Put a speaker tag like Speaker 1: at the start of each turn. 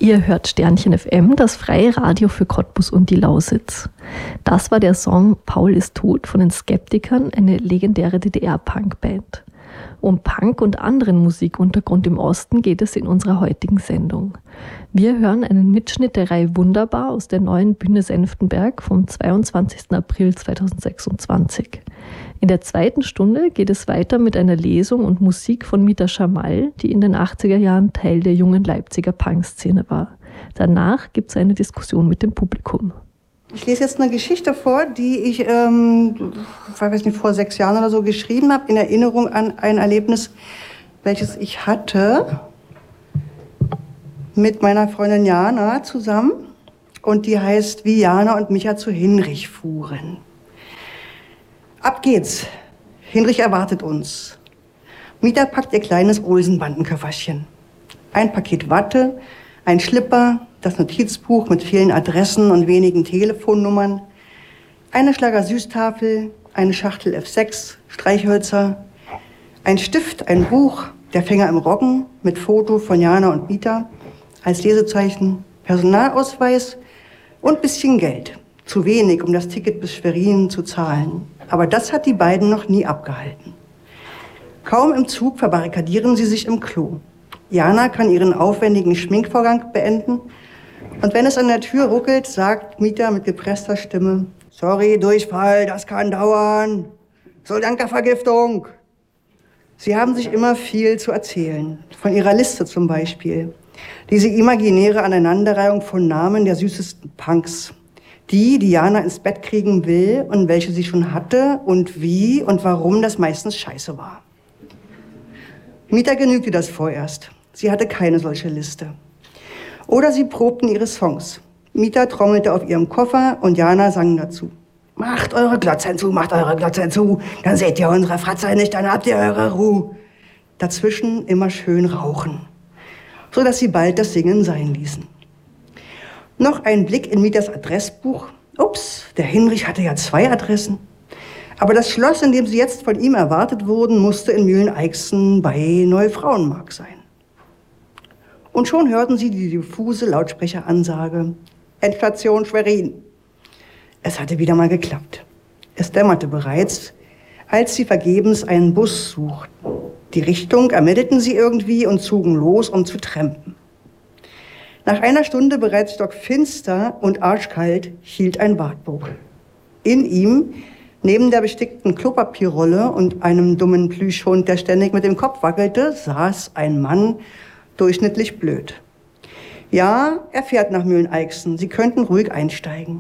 Speaker 1: Ihr hört Sternchen FM, das freie Radio für Cottbus und die Lausitz. Das war der Song Paul ist tot von den Skeptikern, eine legendäre DDR-Punkband. Um Punk und anderen Musikuntergrund im Osten geht es in unserer heutigen Sendung. Wir hören einen Mitschnitt der Reihe Wunderbar aus der neuen Bühne Senftenberg vom 22. April 2026. In der zweiten Stunde geht es weiter mit einer Lesung und Musik von Mita Schamal, die in den 80er Jahren Teil der jungen Leipziger Punk-Szene war. Danach gibt es eine Diskussion mit dem Publikum.
Speaker 2: Ich lese jetzt eine Geschichte vor, die ich vor 6 Jahren oder so geschrieben habe, in Erinnerung an ein Erlebnis, welches ich hatte mit meiner Freundin Jana zusammen. Und die heißt, wie Jana und Micha zu Hinrich fuhren. Ab geht's. Hinrich erwartet uns. Mita packt ihr kleines Olsenbandenköfferchen. Ein Paket Watte, ein Schlipper, das Notizbuch mit vielen Adressen und wenigen Telefonnummern, eine Schlager-Süßtafel, eine Schachtel F6, Streichhölzer, ein Stift, ein Buch, der Fänger im Roggen mit Foto von Jana und Mita als Lesezeichen, Personalausweis und bisschen Geld. Zu wenig, um das Ticket bis Schwerin zu zahlen. Aber das hat die beiden noch nie abgehalten. Kaum im Zug verbarrikadieren sie sich im Klo. Jana kann ihren aufwendigen Schminkvorgang beenden. Und wenn es an der Tür ruckelt, sagt Mita mit gepresster Stimme: Sorry, Durchfall, das kann dauern. Soldanka-Vergiftung. Sie haben sich immer viel zu erzählen. Von ihrer Liste zum Beispiel. Diese imaginäre Aneinanderreihung von Namen der süßesten Punks. Die Jana ins Bett kriegen will und welche sie schon hatte und wie und warum das meistens scheiße war. Mita genügte das vorerst. Sie hatte keine solche Liste. Oder sie probten ihre Songs. Mita trommelte auf ihrem Koffer und Jana sang dazu. Macht eure Glotzen zu, dann seht ihr unsere Fratze nicht, dann habt ihr eure Ruhe. Dazwischen immer schön rauchen, sodass sie bald das Singen sein ließen. Noch ein Blick in Mitas Adressbuch. Ups, der Hinrich hatte ja 2 Adressen. Aber das Schloss, in dem sie jetzt von ihm erwartet wurden, musste in Mühlen-Eichsen bei Neufrauenmark sein. Und schon hörten sie die diffuse Lautsprecheransage. Endstation Schwerin. Es hatte wieder mal geklappt. Es dämmerte bereits, als sie vergebens einen Bus suchten. Die Richtung ermittelten sie irgendwie und zogen los, um zu trampen. Nach einer Stunde bereits stockfinster und arschkalt hielt ein Wartburg. In ihm, neben der bestickten Klopapierrolle und einem dummen Plüschhund, der ständig mit dem Kopf wackelte, saß ein Mann, durchschnittlich blöd. Ja, er fährt nach Mühlen-Eichsen. Sie könnten ruhig einsteigen.